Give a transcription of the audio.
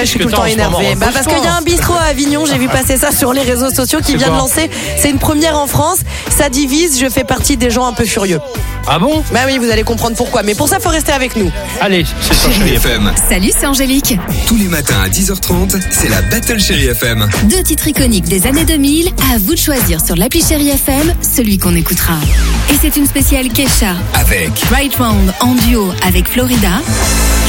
je suis tout le temps énervée. Parce qu'il y a un bistrot à Avignon, j'ai vu passer ça sur les réseaux sociaux qui vient de lancer. C'est une première en France. Ça divise, je fais partie des gens un peu furieux. Ah bon ? Bah oui, vous allez comprendre pourquoi. Mais pour ça, faut rester avec nous. Allez, c'est sur Chérie FM. Salut, c'est Angélique. Tous les matins à 10h30, c'est la Battle Chérie FM. 2 titres iconiques des années 2000, à vous de choisir sur l'appli Chérie FM, celui qu'on écoutera. Et c'est une spéciale Kesha. Avec Right Round en duo avec Florida.